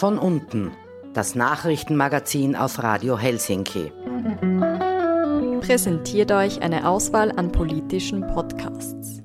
von unten, das Nachrichtenmagazin auf Radio Helsinki. Präsentiert euch eine Auswahl an politischen Podcasts.